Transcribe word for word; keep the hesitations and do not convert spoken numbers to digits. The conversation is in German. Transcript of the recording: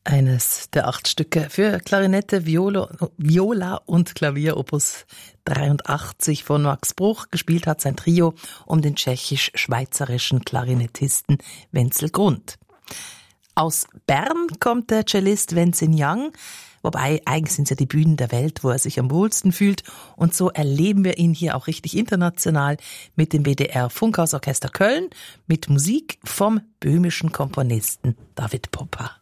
Eines der acht Stücke für Klarinette, Viola, Viola und Klavier, Opus dreiundachtzig von Max Bruch. Gespielt hat sein Trio um den tschechisch-schweizerischen Klarinettisten Wenzel Grund. Aus Bern kommt der Cellist Wenzin Young, wobei eigentlich sind es ja die Bühnen der Welt, wo er sich am wohlsten fühlt. Und so erleben wir ihn hier auch richtig international mit dem W D R Funkhausorchester Köln, mit Musik vom böhmischen Komponisten David Poppa.